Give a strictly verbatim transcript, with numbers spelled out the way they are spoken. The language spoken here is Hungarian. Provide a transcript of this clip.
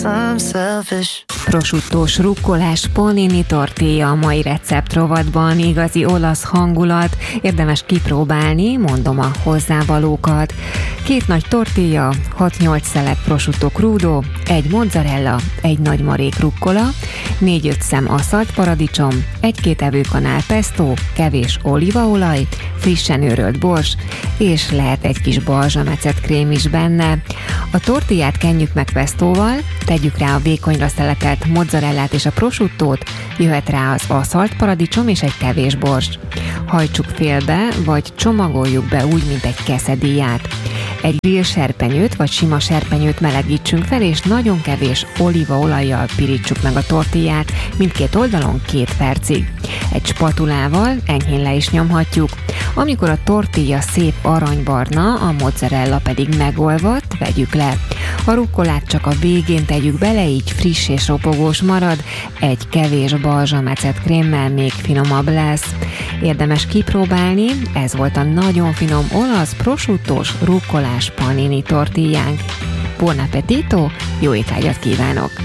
I'm selfish. Prosciuttós rukkolás panini tortilla a mai receptrovatban, igazi olasz hangulat, érdemes kipróbálni, mondom a hozzávalókat. Két nagy tortilla, hat-nyolc szelet prosciutto crudo, egy mozzarella, egy nagy marék rukkola, négy-öt szem aszalt paradicsom, egy-két evőkanál pesto, kevés olívaolaj, frissen őrölt bors, és lehet egy kis balzsamecetkrém is benne. A tortillát kenjük meg pestóval, tegyük rá a vékonyra szeletelt mozzarellát és a prosciuttót, jöhet rá az aszalt paradicsom és egy kevés bors. Hajtsuk félbe, vagy csomagoljuk be úgy, mint egy quesadillát. Egy grill serpenyőt vagy sima serpenyőt melegítsünk fel, és nagyon kevés olívaolajjal pirítsuk meg a tortillát, mindkét oldalon két percig. Egy spatulával enyhén le is nyomhatjuk. Amikor a tortilla szép aranybarna, a mozzarella pedig megolvadt, vegyük le. A rukkolát csak a végén tegyük bele, így friss és ropogós marad, egy kevés balzsamecet krémmel még finomabb lesz. Érdemes kipróbálni, ez volt a nagyon finom olasz prosciuttós rukkolás panini tortillánk. Buon appetito, jó étvágyat kívánok!